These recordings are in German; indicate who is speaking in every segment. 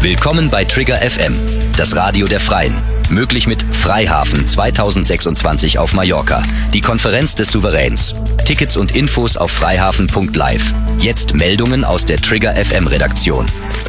Speaker 1: Willkommen bei Trigger FM, das Radio der Freien. Möglich mit Freihafen 2026 auf Mallorca, die Konferenz des Souveräns. Tickets und Infos auf freihafen.live. Jetzt Meldungen aus der Trigger FM Redaktion.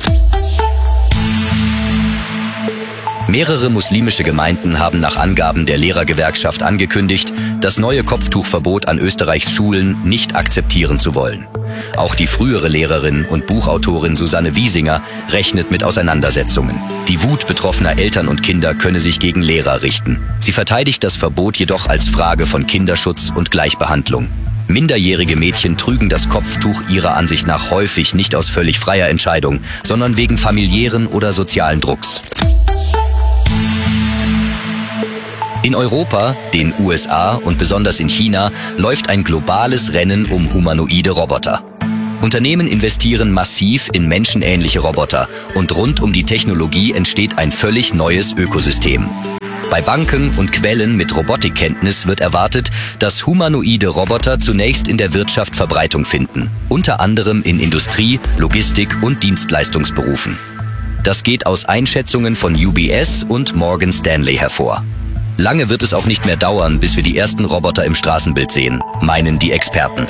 Speaker 1: Mehrere muslimische Gemeinden haben nach Angaben der Lehrergewerkschaft angekündigt, das neue Kopftuchverbot an Österreichs Schulen nicht akzeptieren zu wollen. Auch die frühere Lehrerin und Buchautorin Susanne Wiesinger rechnet mit Auseinandersetzungen. Die Wut betroffener Eltern und Kinder könne sich gegen Lehrer richten. Sie verteidigt das Verbot jedoch als Frage von Kinderschutz und Gleichbehandlung. Minderjährige Mädchen trügen das Kopftuch ihrer Ansicht nach häufig nicht aus völlig freier Entscheidung, sondern wegen familiären oder sozialen Drucks. In Europa, den USA und besonders in China läuft ein globales Rennen um humanoide Roboter. Unternehmen investieren massiv in menschenähnliche Roboter und rund um die Technologie entsteht ein völlig neues Ökosystem. Bei Banken und Quellen mit Robotikkenntnis wird erwartet, dass humanoide Roboter zunächst in der Wirtschaft Verbreitung finden, unter anderem in Industrie, Logistik und Dienstleistungsberufen. Das geht aus Einschätzungen von UBS und Morgan Stanley hervor. Lange wird es auch nicht mehr dauern, bis wir die ersten Roboter im Straßenbild sehen, meinen die Experten.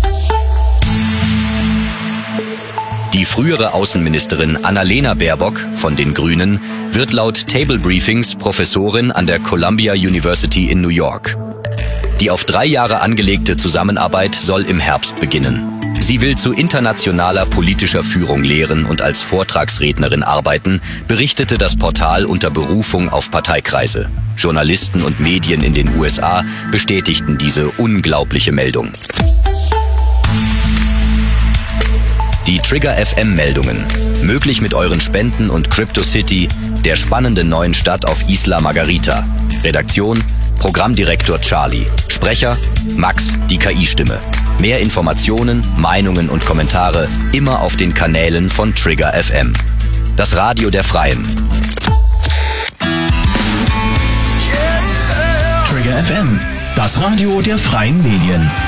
Speaker 1: Die frühere Außenministerin Annalena Baerbock von den Grünen wird laut Table Briefings Professorin an der Columbia University in New York. Die auf 3 Jahre angelegte Zusammenarbeit soll im Herbst beginnen. Sie will zu internationaler politischer Führung lehren und als Vortragsrednerin arbeiten, berichtete das Portal unter Berufung auf Parteikreise. Journalisten und Medien in den USA bestätigten diese unglaubliche Meldung. Die Trigger FM Meldungen. Möglich mit euren Spenden und CryptoCity, der spannenden neuen Stadt auf Isla Margarita. Redaktion: Programmdirektor Charlie. Sprecher: Max, die KI-Stimme. Mehr Informationen, Meinungen und Kommentare immer auf den Kanälen von Trigger FM. Das Radio der Freien.
Speaker 2: Trigger FM, das Radio der Freien Medien.